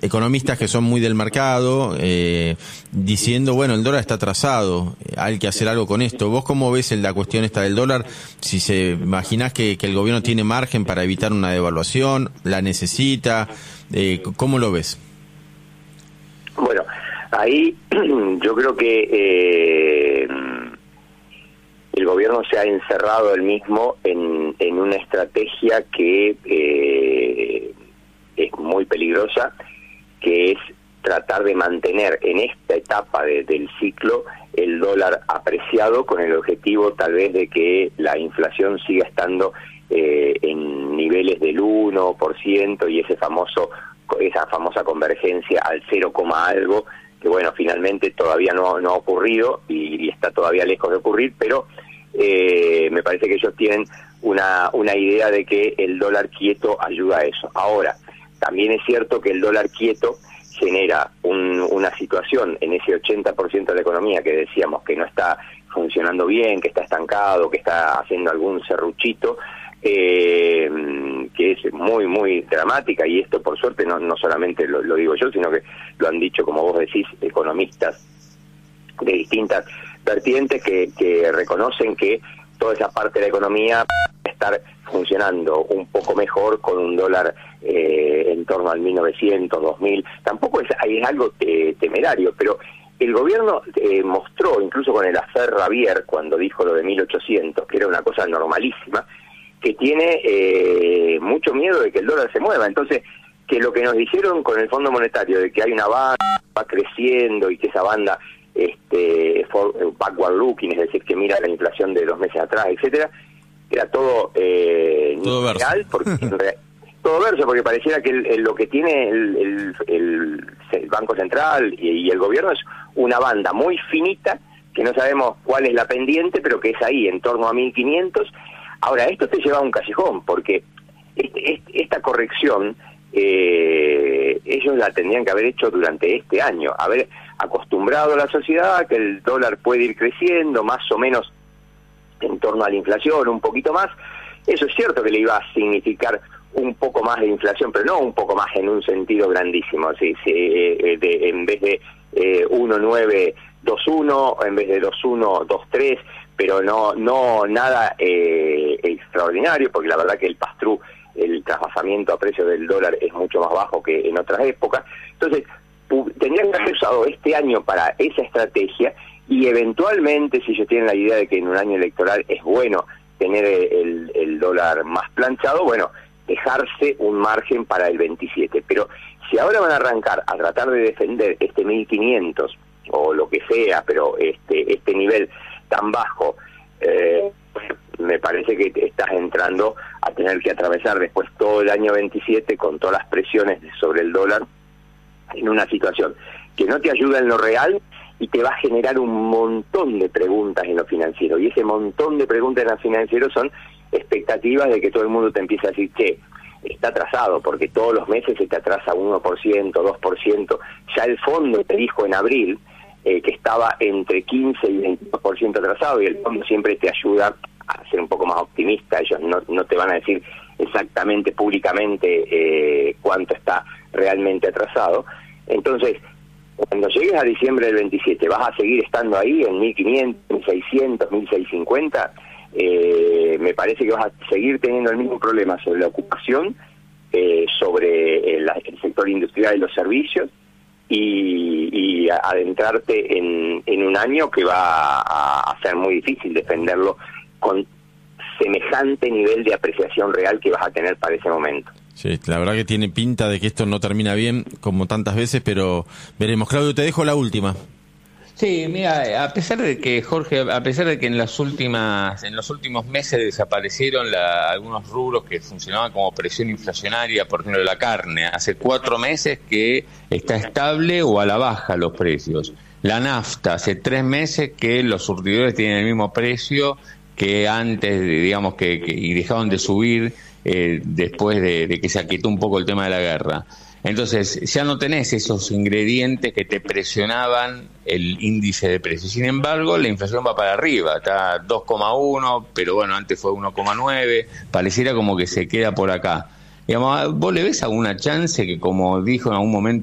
economistas que son muy del mercado, diciendo, bueno, el dólar está atrasado, hay que hacer algo con esto. ¿Vos cómo ves la cuestión esta del dólar? Si se imaginás que el gobierno tiene margen para evitar una devaluación, la necesita, ¿cómo lo ves? Bueno, ahí yo creo que el gobierno se ha encerrado él mismo en una estrategia que es muy peligrosa, que es tratar de mantener en esta etapa del ciclo el dólar apreciado, con el objetivo tal vez de que la inflación siga estando en niveles del 1% y esa famosa convergencia al 0, algo, que bueno, finalmente todavía no ha ocurrido y está todavía lejos de ocurrir, pero me parece que ellos tienen una idea de que el dólar quieto ayuda a eso. Ahora, también es cierto que el dólar quieto genera una situación en ese 80% de la economía que decíamos que no está funcionando bien, que está estancado, que está haciendo algún serruchito, que es muy, muy dramática, y esto por suerte no solamente lo digo yo, sino que lo han dicho, como vos decís, economistas de distintas vertientes que reconocen que toda esa parte de la economía puede estar funcionando un poco mejor con un dólar en torno al 1900, 2000. Tampoco es algo temerario, pero el gobierno mostró, incluso con el affair Rabier, cuando dijo lo de 1800, que era una cosa normalísima, que tiene mucho miedo de que el dólar se mueva. Entonces, que lo que nos dijeron con el Fondo Monetario, de que hay una banda, va creciendo y que esa banda backward looking, es decir, que mira la inflación de 2 meses atrás, etcétera, era todo real, porque todo verso, porque pareciera que lo que tiene el Banco Central y el gobierno es una banda muy finita, que no sabemos cuál es la pendiente, pero que es ahí, en torno a 1500. Ahora, esto te lleva a un callejón, porque esta corrección ellos la tendrían que haber hecho durante este año, haber acostumbrado a la sociedad a que el dólar puede ir creciendo más o menos en torno a la inflación, un poquito más. Eso es cierto que le iba a significar un poco más de inflación, pero no un poco más en un sentido grandísimo. En vez de 1,921, en vez de 2,123, pero no nada extraordinario, porque la verdad que el pass-through, el trasvasamiento a precio del dólar es mucho más bajo que en otras épocas. Entonces, tendrían que haber usado este año para esa estrategia, y eventualmente, si ellos tienen la idea de que en un año electoral es bueno tener el dólar más planchado, bueno, dejarse un margen para el 27. Pero si ahora van a arrancar a tratar de defender este 1500 o lo que sea, pero este nivel tan bajo, me parece que estás entrando a tener que atravesar después todo el año 27 con todas las presiones sobre el dólar, en una situación que no te ayuda en lo real y te va a generar un montón de preguntas en lo financiero, y ese montón de preguntas en lo financiero son expectativas de que todo el mundo te empiece a decir, che, está atrasado, porque todos los meses se te atrasa 1%, 2%, ya el fondo te dijo en abril que estaba entre 15 y 22% atrasado, y el fondo siempre te ayuda a ser un poco más optimista. Ellos no te van a decir exactamente públicamente cuánto está realmente atrasado. Entonces, cuando llegues a diciembre del 27, ¿vas a seguir estando ahí en 1500, 1600, 1650? Me parece que vas a seguir teniendo el mismo problema sobre la ocupación, sobre el sector industrial y los servicios, y adentrarte en un año que va a ser muy difícil defenderlo con semejante nivel de apreciación real que vas a tener para ese momento. Sí, la verdad que tiene pinta de que esto no termina bien, como tantas veces, pero veremos. Claudio, te dejo la última. Sí, mira, a pesar de que, Jorge, en los últimos meses desaparecieron algunos rubros que funcionaban como presión inflacionaria, por ejemplo la carne, hace 4 meses que está estable o a la baja los precios. La nafta, hace 3 meses que los surtidores tienen el mismo precio que antes, digamos, y dejaron de subir después de que se aquietó un poco el tema de la guerra. Entonces, ya no tenés esos ingredientes que te presionaban el índice de precios. Sin embargo, la inflación va para arriba, está 2,1, pero bueno, antes fue 1,9, pareciera como que se queda por acá. Digamos, ¿vos le ves alguna chance que, como dijo en algún momento